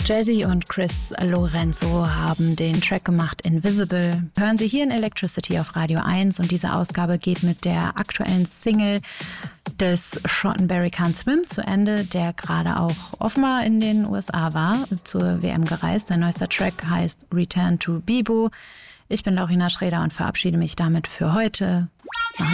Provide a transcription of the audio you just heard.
Jazzy und Chris Lorenzo haben den Track gemacht Invisible. Hören Sie hier in Electricity auf Radio 1 und diese Ausgabe geht mit der aktuellen Single des Schotten Barry Can't Swim zu Ende, der gerade auch offenbar in den USA war, zur WM gereist. Sein neuester Track heißt Return to Bibo. Ich bin Laurina Schreder und verabschiede mich damit für heute.